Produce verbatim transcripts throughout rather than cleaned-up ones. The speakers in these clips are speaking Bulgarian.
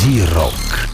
Зирок.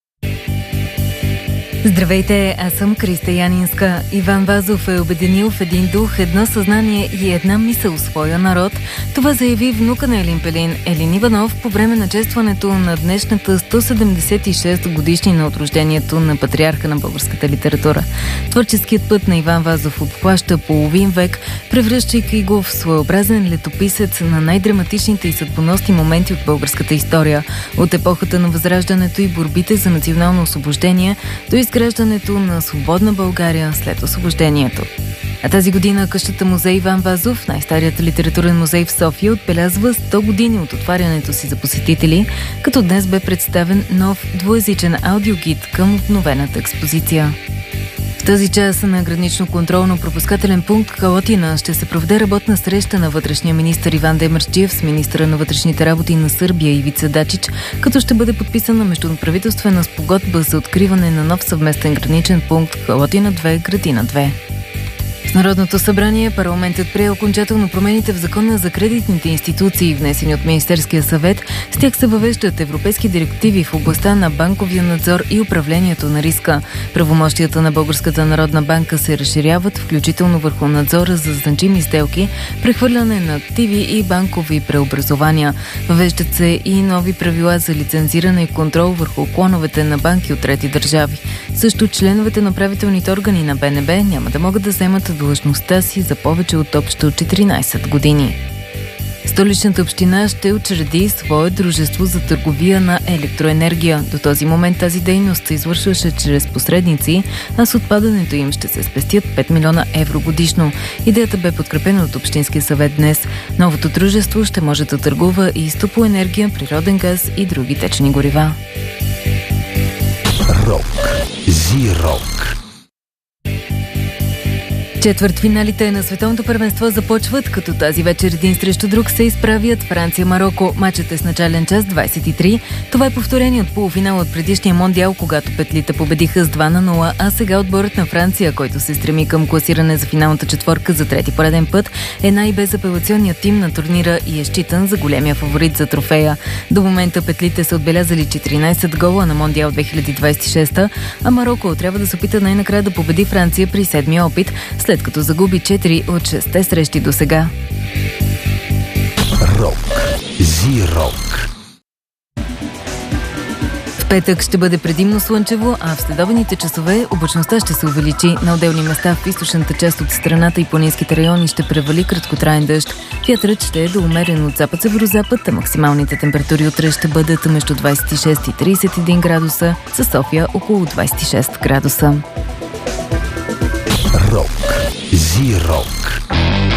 Здравейте, аз съм Криста Янинска. Иван Вазов е обединил в един дух, едно съзнание и една мисъл своя народ. Това заяви внука на Елин Пелин, Елин Иванов, по време на честването на днешната сто седемдесет и шеста годишнина от рождението на патриарха на българската литература. Творческият път на Иван Вазов обхваща половин век, превръщайки го в своеобразен летописец на най-драматичните и съдбоносни моменти от българската история. От епохата на Възраждането и борбите за национално освобождение до изграждането на свободна България след освобождението. А тази година къщата музей Иван Вазов, най-старият литературен музей в София, отбелязва сто години от отварянето си за посетители, като днес бе представен нов двуезичен аудиогид към обновената експозиция. В този час на гранично-контролно-пропускателен пункт Калотина ще се проведе работна среща на вътрешния министър Иван Демерджиев с министъра на вътрешните работи на Сърбия Ивица Дачич, като ще бъде подписана междуправителствена спогодба за откриване на нов съвместен граничен пункт Калотина две, Градина две. В Народното събрание парламентът прие окончателно промените в Закона за кредитните институции, внесени от Министерския съвет. С тях се въвеждат европейски директиви в областта на банковия надзор и управлението на риска. Правомощията на Българската народна банка се разширяват, включително върху надзора за значими сделки, прехвърляне на активи и банкови преобразования. Въвеждат се и нови правила за лицензиране и контрол върху клоновете на банки от трети държави. Също членовете на управителните органи на Б Н Б няма да могат да вземат длъжността си за повече от общо четиринайсет години. Столичната община ще учреди свое дружество за търговия на електроенергия. До този момент тази дейност се извършваше чрез посредници, а с отпадането им ще се спестят пет милиона евро годишно. Идеята бе подкрепена от Общинския съвет днес. Новото дружество ще може да търгува и с топлоенергия, природен газ и други течни горива. Рок. Зирок. Четвъртфиналите на световното първенство започват, като тази вечер един срещу друг се изправят Франция-Мароко. Мачът е с начален час двайсет и три. Това е повторение от полуфинал от предишния мондиал, когато петлите победиха с два на нула, а сега отборът на Франция, който се стреми към класиране за финалната четворка за трети пореден път, е най-безапелационният тим на турнира и е считан за големия фаворит за трофея. До момента петлите са отбелязали четиринайсет гола на мондиал две хиляди двайсет и шеста, а Мароко трябва да се опита най-накрая да победи Франция при седмия опит, след като загуби четири от шестте срещи до сега. Рок. Зирок. В петък ще бъде предимно слънчево, а в следобедните часове облачността ще се увеличи. На отделни места в източната част от страната и планинските райони ще превали краткотраен дъжд. Вятърът ще е до умерен от запад-северозапад, а максималните температури утре ще бъдат между двайсет и шест и трийсет и един градуса, със София около двайсет и шест градуса. Рок. Зирок.